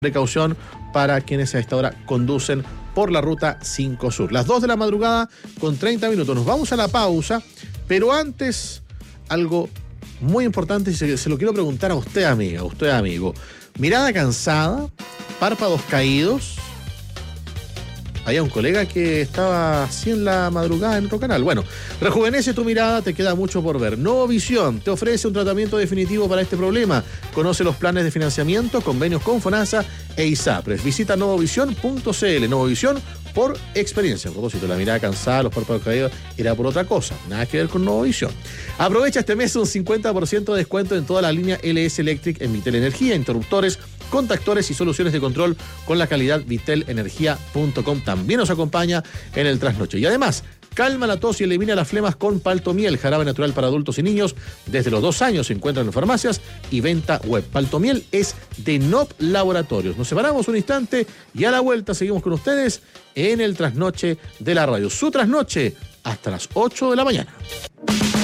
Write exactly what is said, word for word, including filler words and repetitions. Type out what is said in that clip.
Precaución para quienes a esta hora conducen por la ruta cinco Sur. Las dos de la madrugada con treinta minutos. Nos vamos a la pausa, pero antes algo muy importante y se, se lo quiero preguntar a usted, amiga, a usted, amigo. Mirada cansada, párpados caídos. Había un colega que estaba así en la madrugada en otro canal. Bueno, rejuvenece tu mirada, te queda mucho por ver. Novovisión te ofrece un tratamiento definitivo para este problema. Conoce los planes de financiamiento, convenios con FONASA e ISAPRES. Visita novovisión punto c l. Novovisión por experiencia. A propósito, la mirada cansada, los párpados caídos, era por otra cosa. Nada que ver con Novovisión. Aprovecha este mes un cincuenta por ciento de descuento en toda la línea L S Electric en Vitel Energía, interruptores, contactores y soluciones de control con la calidad vitel energía punto com. También nos acompaña en el trasnoche. Y además, calma la tos y elimina las flemas con Paltomiel, jarabe natural para adultos y niños. Desde los dos años se encuentran en farmacias y venta web. Paltomiel es de N O P Laboratorios. Nos separamos un instante y a la vuelta seguimos con ustedes en el trasnoche de la radio. Su trasnoche hasta las ocho de la mañana.